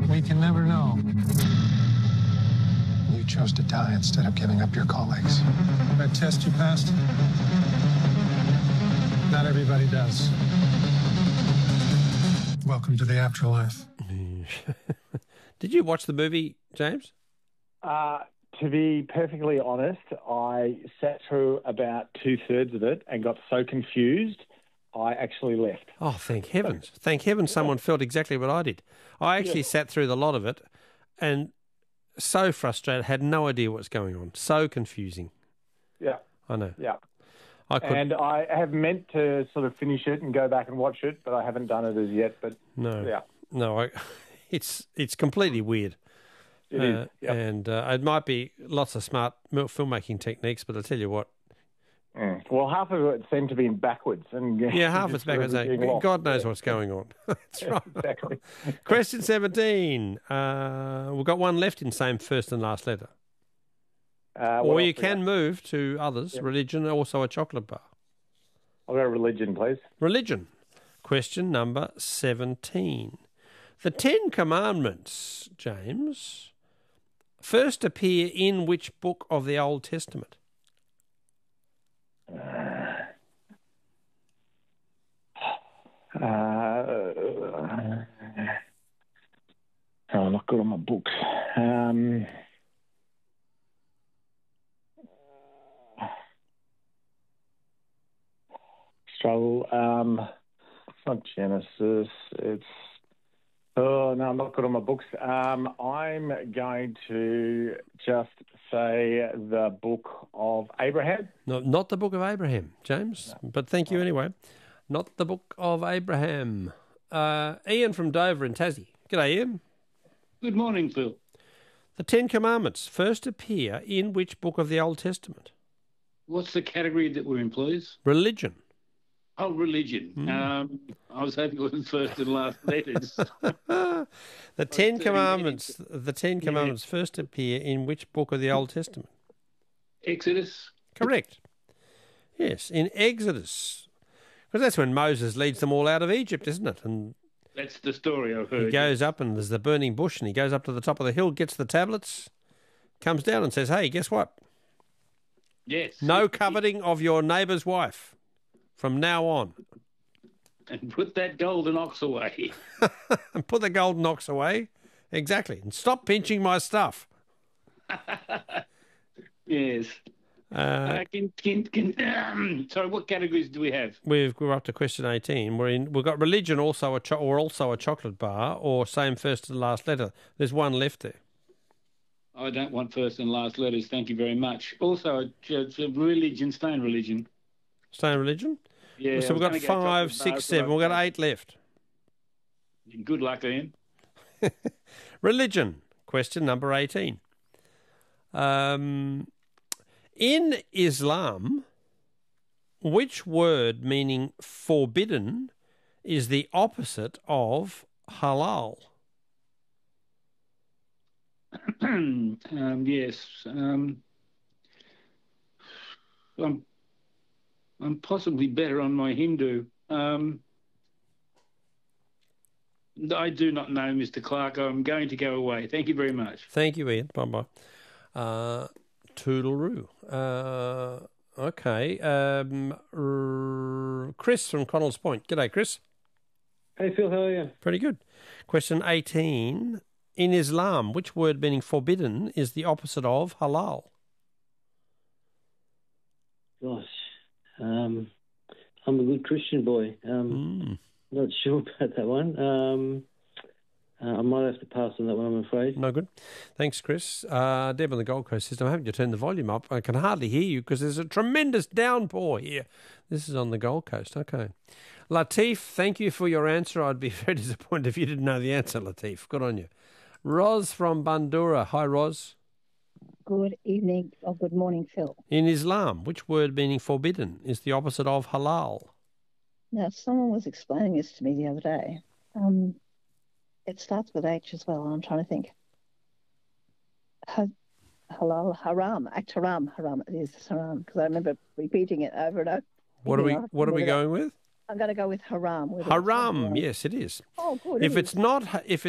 We can never know. You chose to die instead of giving up your colleagues. That test you passed? Not everybody does. Welcome to the afterlife. Did you watch the movie, James? To be perfectly honest, I sat through about 2/3 of it and got so confused, I actually left. Oh, thank heavens. Thank heavens someone felt exactly what I did. I actually sat through the lot of it and so frustrated, had no idea what's going on. So confusing. Yeah. I know. Yeah. I have meant to sort of finish it and go back and watch it, but I haven't done it as yet. But it's completely weird. It is. Yep. And it might be lots of smart filmmaking techniques, but I tell you what. Well, half of it seemed to be backwards. And half it's backwards. God knows what's going on. That's right. Exactly. Question 17. We've got one left in same first and last letter. Or you can move to others. Yep. Religion, also a chocolate bar. I'll go religion, please. Religion. Question number 17. The Ten Commandments, James, first appear in which book of the Old Testament? I'm not good on my books. Struggle. It's not Genesis. It's. Oh, no, I'm not good on my books. I'm going to just say the book of Abraham. No, not the book of Abraham, James, but thank you anyway. Not the book of Abraham. Ian from Dover in Tassie. G'day, Ian. Good morning, Phil. The Ten Commandments first appear in which book of the Old Testament? What's the category that we're in, please? Religion. Oh, religion. I was hoping it was first and last letters. The Ten Commandments first appear in which book of the Old Testament? Exodus. Correct. Yes, in Exodus. Because that's when Moses leads them all out of Egypt, isn't it? And that's the story I've heard. He goes up and there's the burning bush and he goes up to the top of the hill, gets the tablets, comes down and says, hey, guess what? Yes. No coveting of your neighbour's wife from now on. And put that golden ox away. And put the golden ox away. Exactly. And stop pinching my stuff. Yes. Sorry, what categories do we have? We're up to question 18. We've got religion, also a chocolate bar, or same first and last letter. There's one left there. I don't want first and last letters. Thank you very much. Also, religion, stone religion. Stone religion? Yeah. So we've got 5, 6, 7. We've got 8 left. Good luck, Ian. Religion. Question number 18. In Islam, which word meaning forbidden is the opposite of halal? Yes. I'm possibly better on my Hindu. I do not know, Mr. Clark. I'm going to go away. Thank you very much. Thank you, Ian. Bye-bye. Toodle-roo. Okay. Chris from Connells Point. G'day, Chris. Hey, Phil. How are you? Pretty good. Question 18. In Islam, which word meaning forbidden is the opposite of halal? Gosh. I'm a good Christian boy. Not sure about that one. I might have to pass on that one, I'm afraid. No good. Thanks, Chris. Deb on the Gold Coast system, I'm having to turn the volume up. I can hardly hear you because there's a tremendous downpour here. This is on the Gold Coast. Okay. Latif, thank you for your answer. I'd be very disappointed if you didn't know the answer, Latif. Good on you. Roz from Bandura. Hi, Roz. Good evening or good morning, Phil. In Islam, which word meaning forbidden is the opposite of halal? Now, someone was explaining this to me the other day. It starts with H as well, and I'm trying to think. Halal, haram, haram. It is haram, because I remember repeating it over and over. What are we going with? I'm going to go with haram. Haram, yes, it is. Oh, good. If it's not